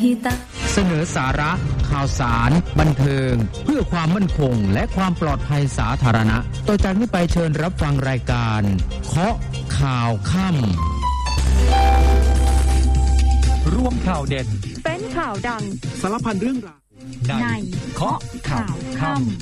เสนอสาระข่าวสารบันเทิงเพื่อความมั่นคงและความปลอดภัยสาธารณะต่อจากนี้ไปเชิญรับฟังรายการเคาะข่าวค่ำร่วมข่าวเด่นเป็นข่าวดังสารพันเรื่องราวในเคาะข่าวค่ำ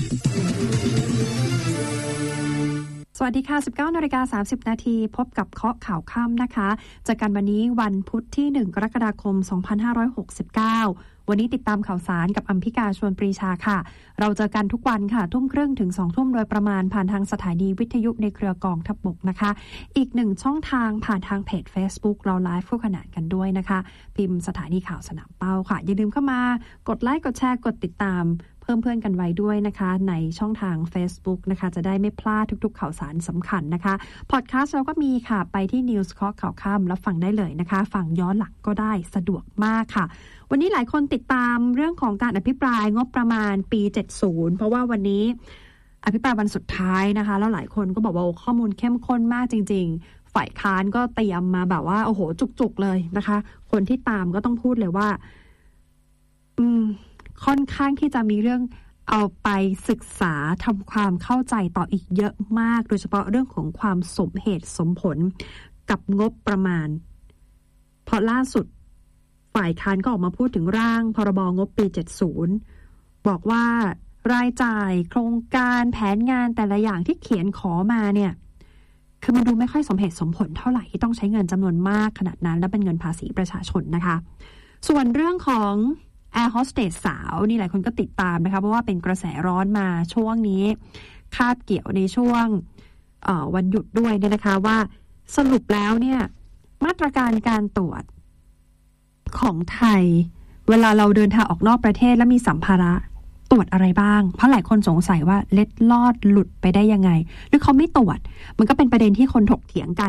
สวัสดีค่ะ 19:30 นาทีพบกับเคาะข่าวค่ำนะคะเจอกันวันนี้วันพุธที่1กรกฎาคม2569วันนี้ติดตามข่าวสารกับอัมพิกาชวนปรีชาค่ะเราเจอกันทุกวันค่ะทุ่มครึ่งถึง2ทุ่มโดยประมาณผ่านทางสถานีวิทยุในเครือกองทัพบกนะคะอีก1ช่องทางผ่านทางเพจ Facebook เราไลฟ์คู่ขนานกันด้วยนะคะพิมพ์สถานีข่าวสนามเป้าค่ะอย่าลืมเข้ามากดไลค์กดแชร์กดติดตามเพิ่มเพื่อนกันไว้ด้วยนะคะในช่องทาง Facebook นะคะจะได้ไม่พลาดทุกๆข่าวสารสำคัญนะคะพอดแคสต์เราก็มีค่ะไปที่ News เคาะข่าวค่ำแล้วฟังได้เลยนะคะฟังย้อนหลังก็ได้สะดวกมากค่ะวันนี้หลายคนติดตามเรื่องของการอภิปรายงบประมาณปี70เพราะว่าวันนี้อภิปรายวันสุดท้ายนะคะแล้วหลายคนก็บอกว่าข้อมูลเข้มข้นมากจริงๆฝ่ายค้านก็เตรียมมาแบบว่าโอ้โหจุกๆเลยนะคะคนที่ตามก็ต้องพูดเลยว่าค่อนข้างที่จะมีเรื่องเอาไปศึกษาทำความเข้าใจต่ออีกเยอะมากโดยเฉพาะเรื่องของความสมเหตุสมผลกับงบประมาณเพราะล่าสุดฝ่ายค้านก็ออกมาพูดถึงร่างพรบงบปี70บอกว่ารายจ่ายโครงการแผนงานแต่ละอย่างที่เขียนขอมาเนี่ยคือมันดูไม่ค่อยสมเหตุสมผลเท่าไหร่ที่ต้องใช้เงินจำนวนมากขนาดนั้นและเป็นเงินภาษีประชาชนนะคะส่วนเรื่องของแอร์โฮสเตสสาวนี่หลายคนก็ติดตามนะคะเพราะว่าเป็นกระแสร้อนมาช่วงนี้คาบเกี่ยวในช่วงวันหยุดด้วยเนี่ยนะคะว่าสรุปแล้วเนี่ยมาตรการการตรวจของไทยเวลาเราเดินทางออกนอกประเทศแล้วมีสัมภาระตรวจอะไรบ้างเพราะหลายคนสงสัยว่าเล็ดลอดหลุดไปได้ยังไงหรือเขาไม่ตรวจมันก็เป็นประเด็นที่คนถกเถียงกัน